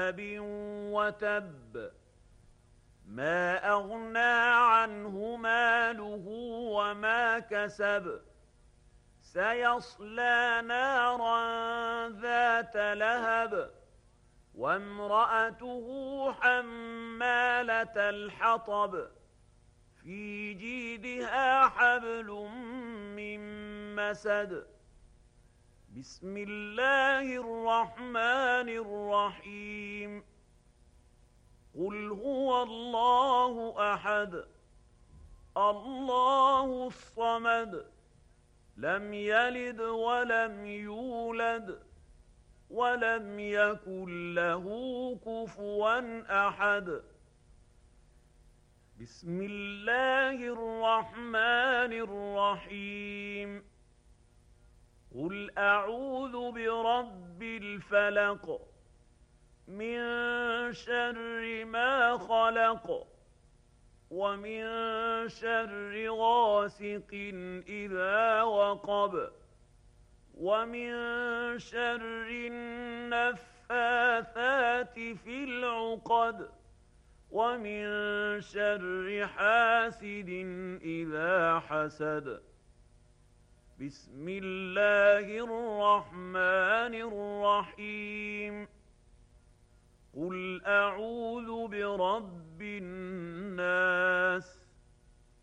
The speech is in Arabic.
ذهب وتب ما أغنى عنه ماله وما كسب سيصلى نارا ذات لهب وامرأته حمالة الحطب في جيدها حبل من مسد بسم الله الرحمن الرحيم قل هو الله أحد الله الصمد لم يلد ولم يولد ولم يكن له كفوا أحد بسم الله الرحمن الرحيم قل أعوذ برب الفلق من شر ما خلق ومن شر غاسق إذا وقب ومن شر النفاثات في العقد ومن شر حاسد إذا حسد بسم الله الرحمن الرحيم قل أعوذ برب الناس